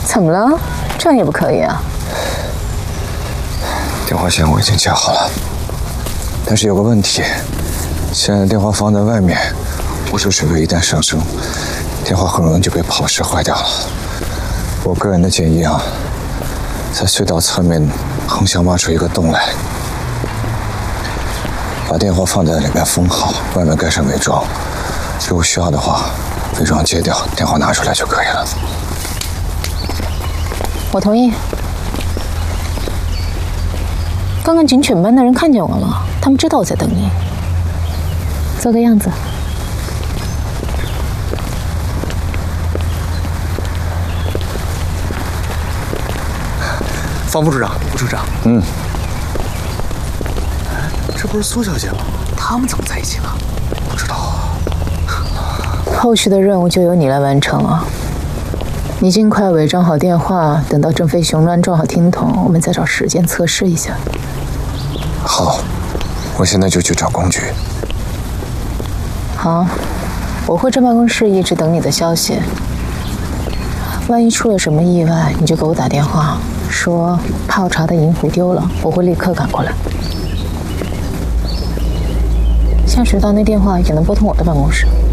怎么了？这样也不可以啊？ 电话线我已经架好了，但是有个问题，现在电话放在外面，污水水位一旦上升，电话很容易就被抛尸坏掉了。我个人的建议啊，在隧道侧面横向挖出一个洞来，把电话放在里面封好，外面盖上伪装。如果需要的话，伪装揭掉，电话拿出来就可以了。 我同意。刚刚警犬班的人看见我了，他们知道我在等你。做个样子。 方副处长，副处长，这不是苏小姐吗？他们怎么在一起了？不知道啊。 后续的任务就由你来完成了。你尽快伪装好电话，等到郑飞雄安装好听筒，我们再找时间测试一下。 好，我现在就去找工具。 好，我会在办公室一直等你的消息。万一出了什么意外，你就给我打电话，说泡茶的银壶丢了，我会立刻赶过来。下水道那电话也能拨通我的办公室。